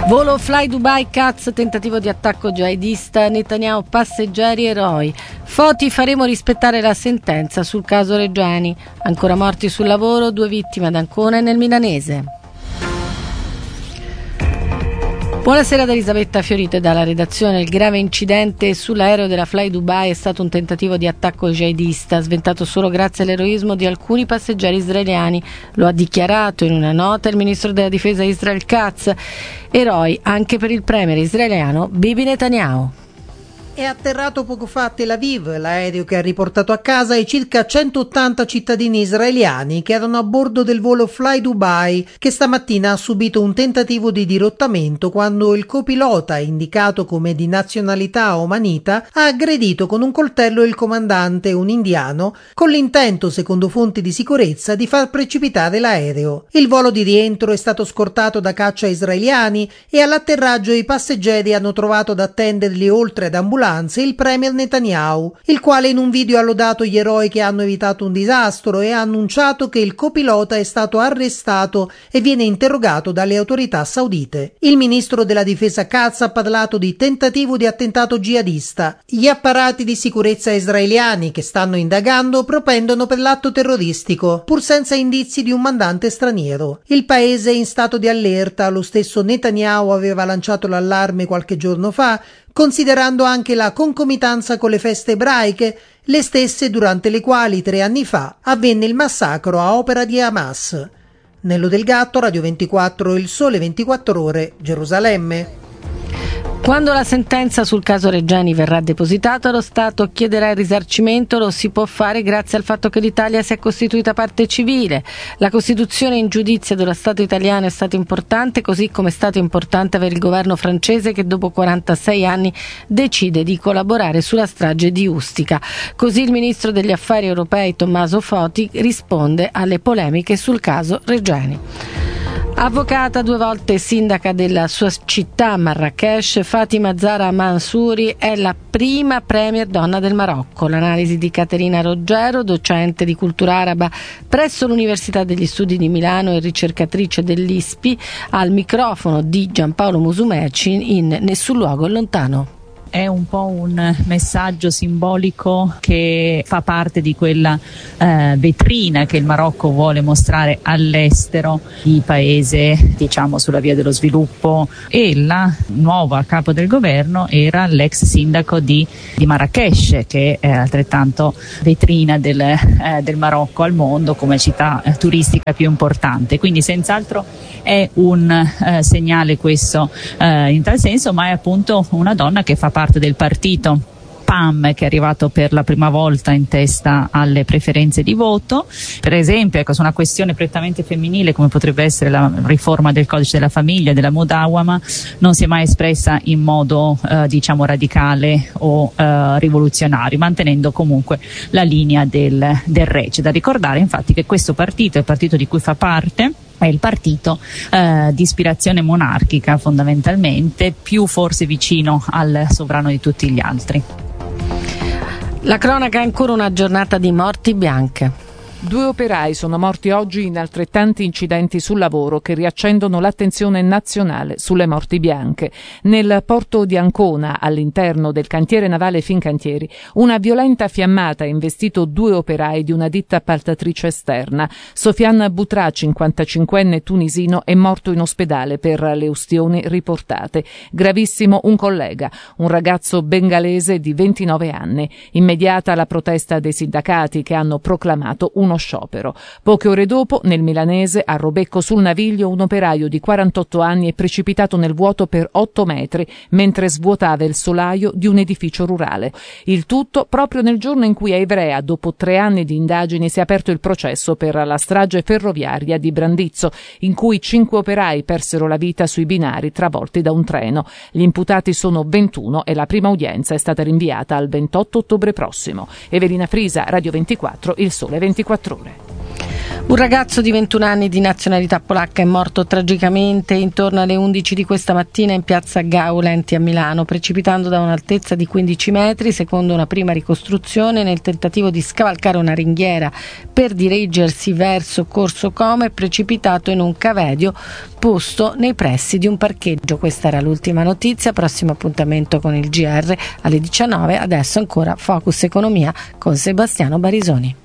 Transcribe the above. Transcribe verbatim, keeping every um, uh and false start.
Volo Fly Dubai, Katz, tentativo di attacco jihadista, Netanyahu, passeggeri eroi. Foti, faremo rispettare la sentenza sul caso Reggiani. Ancora morti sul lavoro, due vittime ad Ancona e nel Milanese. Buonasera da Elisabetta Fiorito dalla redazione. Il grave incidente sull'aereo della Fly Dubai è stato un tentativo di attacco jihadista, sventato solo grazie all'eroismo di alcuni passeggeri israeliani. Lo ha dichiarato in una nota il ministro della difesa Israel Katz. Eroi anche per il premier israeliano Bibi Netanyahu. È atterrato poco fa a Tel Aviv l'aereo che ha riportato a casa i circa centottanta cittadini israeliani che erano a bordo del volo Fly Dubai, che stamattina ha subito un tentativo di dirottamento quando il copilota, indicato come di nazionalità omanita, ha aggredito con un coltello il comandante, un indiano, con l'intento, secondo fonti di sicurezza, di far precipitare l'aereo. Il volo di rientro è stato scortato da caccia israeliani e all'atterraggio i passeggeri hanno trovato ad attenderli oltre ad ambulanze il premier Netanyahu, il quale in un video ha lodato gli eroi che hanno evitato un disastro e ha annunciato che il copilota è stato arrestato e viene interrogato dalle autorità saudite. Il ministro della difesa Katz ha parlato di tentativo di attentato jihadista. Gli apparati di sicurezza israeliani che stanno indagando propendono per l'atto terroristico, pur senza indizi di un mandante straniero. Il paese è in stato di allerta, lo stesso Netanyahu aveva lanciato l'allarme qualche giorno fa, considerando anche la concomitanza con le feste ebraiche, le stesse durante le quali tre anni fa avvenne il massacro a opera di Hamas. Nello Del Gatto, Radio ventiquattro, Il Sole ventiquattro Ore, Gerusalemme. Quando la sentenza sul caso Reggiani verrà depositata, lo Stato chiederà il risarcimento. Lo si può fare grazie al fatto che l'Italia si è costituita parte civile. La costituzione in giudizio dello Stato italiano è stata importante, così come è stato importante avere il governo francese che dopo quarantasei anni decide di collaborare sulla strage di Ustica. Così il ministro degli affari europei Tommaso Foti risponde alle polemiche sul caso Reggiani. Avvocata, due volte sindaca della sua città Marrakech, Fatima Zahra Mansouri è la prima premier donna del Marocco. L'analisi di Caterina Roggero, docente di cultura araba presso l'Università degli Studi di Milano e ricercatrice dell'I S P I, al microfono di Giampaolo Musumeci in Nessun luogo lontano. È un po' un messaggio simbolico che fa parte di quella eh, vetrina che il Marocco vuole mostrare all'estero, di paese diciamo sulla via dello sviluppo, e la nuova capo del governo era l'ex sindaco di, di Marrakech, che è altrettanto vetrina del, eh, del Marocco al mondo come città eh, turistica più importante, quindi senz'altro è un eh, segnale questo eh, in tal senso, ma è appunto una donna che fa parte parte del partito P A M, che è arrivato per la prima volta in testa alle preferenze di voto. Per esempio, ecco, su una questione prettamente femminile come potrebbe essere la riforma del codice della famiglia, della Mudawama, non si è mai espressa in modo eh, diciamo radicale o eh, rivoluzionario, mantenendo comunque la linea del, del re. C'è da ricordare infatti che questo partito, il partito di cui fa parte, è il partito eh, di ispirazione monarchica fondamentalmente, più forse vicino al sovrano di tutti gli altri. La cronaca è ancora una giornata di morti bianche. Due operai sono morti oggi in altrettanti incidenti sul lavoro che riaccendono l'attenzione nazionale sulle morti bianche. Nel porto di Ancona, all'interno del cantiere navale Fincantieri, una violenta fiammata ha investito due operai di una ditta appaltatrice esterna. Sofian Boutra, cinquantacinquenne tunisino, è morto in ospedale per le ustioni riportate. Gravissimo un collega, un ragazzo bengalese di ventinove anni. Immediata la protesta dei sindacati che hanno proclamato un uno sciopero. Poche ore dopo, nel Milanese, a Robecco sul Naviglio, un operaio di quarantotto anni è precipitato nel vuoto per otto metri mentre svuotava il solaio di un edificio rurale. Il tutto proprio nel giorno in cui a Ivrea, dopo tre anni di indagini, si è aperto il processo per la strage ferroviaria di Brandizzo, in cui cinque operai persero la vita sui binari travolti da un treno. Gli imputati sono ventuno e la prima udienza è stata rinviata al ventotto ottobre prossimo. Evelina Frisa, Radio ventiquattro, Il Sole ventiquattro Ore. Un ragazzo di ventuno anni di nazionalità polacca è morto tragicamente intorno alle undici di questa mattina in piazza Gaulenti a Milano, precipitando da un'altezza di quindici metri, secondo una prima ricostruzione, nel tentativo di scavalcare una ringhiera per dirigersi verso Corso Como, è precipitato in un cavedio posto nei pressi di un parcheggio. Questa era l'ultima notizia. Prossimo appuntamento con il G R alle diciannove. Adesso ancora Focus Economia con Sebastiano Barisoni.